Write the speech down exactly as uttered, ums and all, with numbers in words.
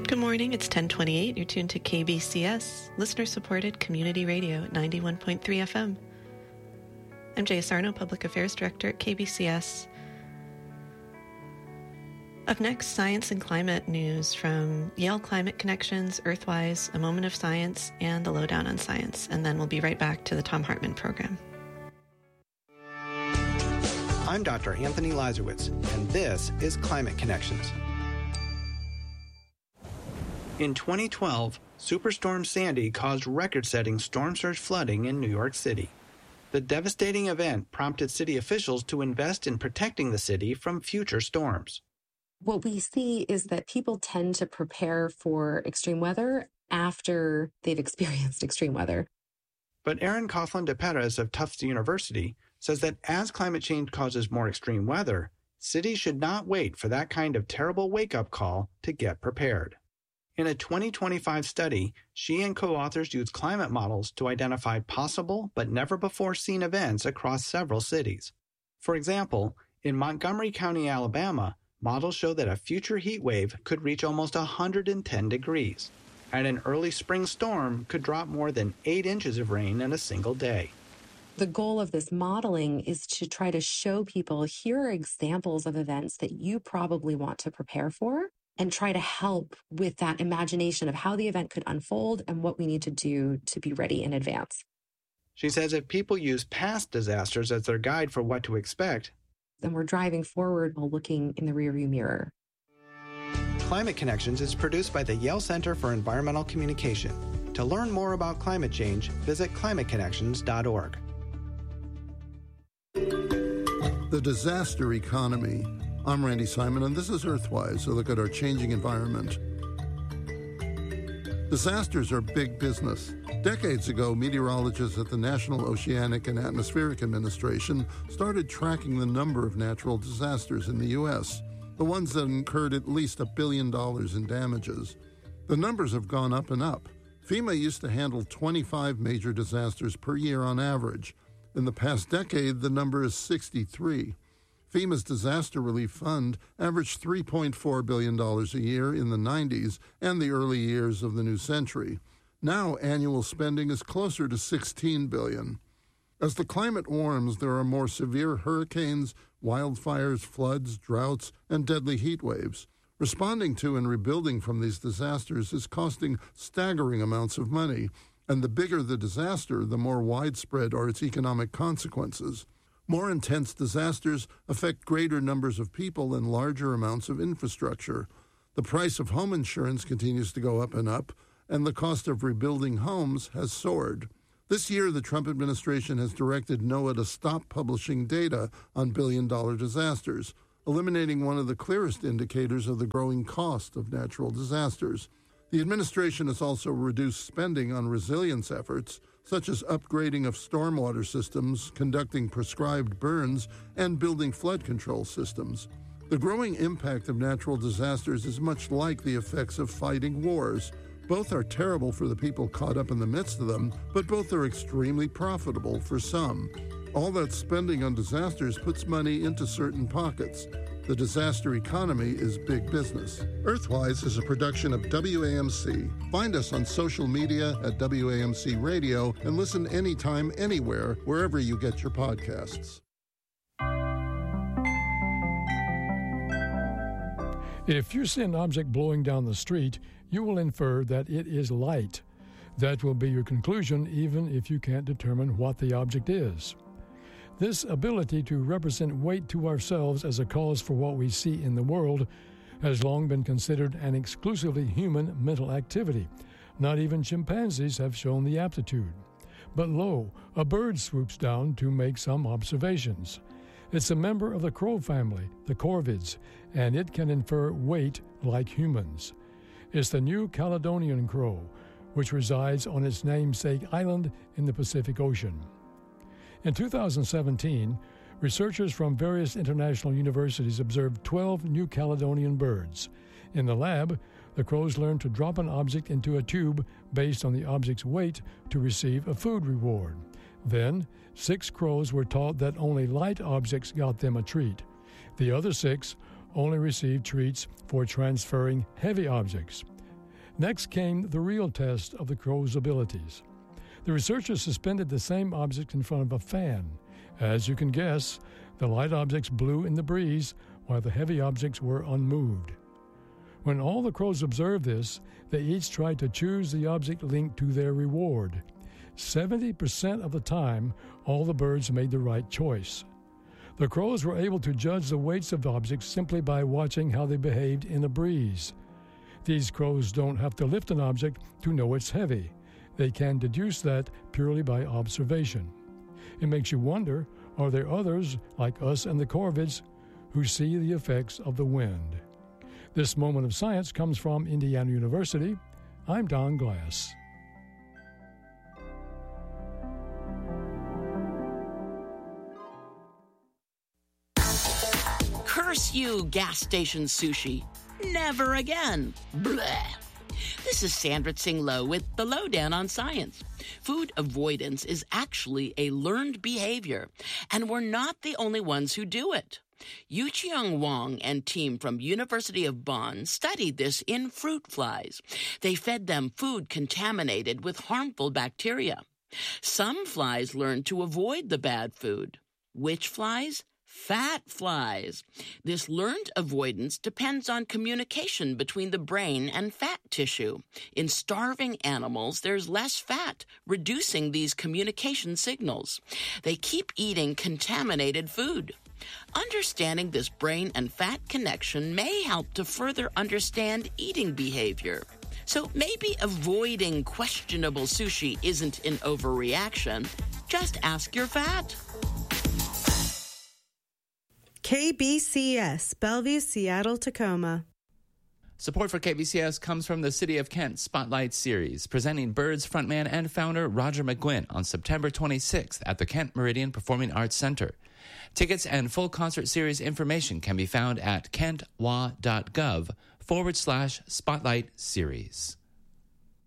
Good morning, it's ten twenty-eight. You're tuned to K B C S, listener-supported community radio at ninety-one point three F M. I'm Jay Sarno, Public Affairs Director at K B C S. Up next, science and climate news from Yale Climate Connections, Earthwise, A Moment of Science, and the Lowdown on Science. And then we'll be right back to the Thom Hartmann program. I'm Doctor Anthony Lazarowitz, and this is Climate Connections. In twenty twelve, Superstorm Sandy caused record-setting storm surge flooding in New York City. The devastating event prompted city officials to invest in protecting the city from future storms. What we see is that people tend to prepare for extreme weather after they've experienced extreme weather. But Erin Coughlin de Perez of Tufts University says that as climate change causes more extreme weather, cities should not wait for that kind of terrible wake-up call to get prepared. In a twenty twenty-five study, she and co-authors used climate models to identify possible but never-before-seen events across several cities. For example, in Montgomery County, Alabama, models show that a future heat wave could reach almost one hundred ten degrees, and an early spring storm could drop more than eight inches of rain in a single day. The goal of this modeling is to try to show people, here are examples of events that you probably want to prepare for, and try to help with that imagination of how the event could unfold and what we need to do to be ready in advance. She says if people use past disasters as their guide for what to expect, then we're driving forward while looking in the rearview mirror. Climate Connections is produced by the Yale Center for Environmental Communication. To learn more about climate change, visit climate connections dot org. The disaster economy. I'm Randy Simon, and this is Earthwise, a look at our changing environment. Disasters are big business. Decades ago, meteorologists at the National Oceanic and Atmospheric Administration started tracking the number of natural disasters in the U S, the ones that incurred at least a billion dollars in damages. The numbers have gone up and up. FEMA used to handle twenty-five major disasters per year on average. In the past decade, the number is sixty-three. FEMA's Disaster Relief Fund averaged three point four billion dollars a year in the nineties and the early years of the new century. Now annual spending is closer to sixteen billion dollars. As the climate warms, there are more severe hurricanes, wildfires, floods, droughts, and deadly heat waves. Responding to and rebuilding from these disasters is costing staggering amounts of money, and the bigger the disaster, the more widespread are its economic consequences. More intense disasters affect greater numbers of people and larger amounts of infrastructure. The price of home insurance continues to go up and up, and the cost of rebuilding homes has soared. This year, the Trump administration has directed NOAA to stop publishing data on billion-dollar disasters, eliminating one of the clearest indicators of the growing cost of natural disasters. The administration has also reduced spending on resilience efforts, such as upgrading of stormwater systems, conducting prescribed burns, and building flood control systems. The growing impact of natural disasters is much like the effects of fighting wars. Both are terrible for the people caught up in the midst of them, but both are extremely profitable for some. All that spending on disasters puts money into certain pockets. The disaster economy is big business. Earthwise is a production of W A M C. Find us on social media at W A M C Radio and listen anytime, anywhere, wherever you get your podcasts. If you see an object blowing down the street, you will infer that it is light. That will be your conclusion even if you can't determine what the object is. This ability to represent weight to ourselves as a cause for what we see in the world has long been considered an exclusively human mental activity. Not even chimpanzees have shown the aptitude. But lo, a bird swoops down to make some observations. It's a member of the crow family, the corvids, and it can infer weight like humans. It's the New Caledonian crow, which resides on its namesake island in the Pacific Ocean. In two thousand seventeen, researchers from various international universities observed twelve New Caledonian birds. In the lab, the crows learned to drop an object into a tube based on the object's weight to receive a food reward. Then, six crows were taught that only light objects got them a treat. The other six only received treats for transferring heavy objects. Next came the real test of the crow's abilities. The researchers suspended the same object in front of a fan. As you can guess, the light objects blew in the breeze while the heavy objects were unmoved. When all the crows observed this, they each tried to choose the object linked to their reward. seventy percent of the time, all the birds made the right choice. The crows were able to judge the weights of objects simply by watching how they behaved in a breeze. These crows don't have to lift an object to know it's heavy. They can deduce that purely by observation. It makes you wonder, are there others, like us and the corvids, who see the effects of the wind? This moment of science comes from Indiana University. I'm Don Glass. Curse you, gas station sushi. Never again. Bleh. This is Sandra Tsing Loh with The Lowdown on Science. Food avoidance is actually a learned behavior, and we're not the only ones who do it. Yuqiang Wang and team from University of Bonn studied this in fruit flies. They fed them food contaminated with harmful bacteria. Some flies learned to avoid the bad food. Which flies? Fat flies. This learned avoidance depends on communication between the brain and fat tissue. In starving animals, there's less fat, reducing these communication signals. They keep eating contaminated food. Understanding this brain and fat connection may help to further understand eating behavior. So maybe avoiding questionable sushi isn't an overreaction. Just ask your fat. K B C S, Bellevue, Seattle, Tacoma. Support for K B C S comes from the City of Kent Spotlight Series, presenting Birds frontman and founder Roger McGuinn on September twenty-sixth at the Kent Meridian Performing Arts Center. Tickets and full concert series information can be found at kentwa.gov forward slash spotlight series.